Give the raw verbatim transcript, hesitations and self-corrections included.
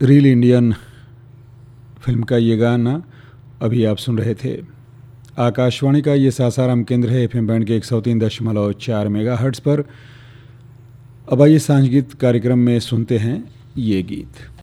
Real Indian film का ये गाना अभी आप सुन रहे थे। आकाशवाणी का ये सासाराम केंद्र है, एफएम बैंड के एक सौ तीन दशमलव चार मेगा हर्ट्ज़ पर। अब आइए सांझ गीत कार्यक्रम में सुनते हैं ये गीत।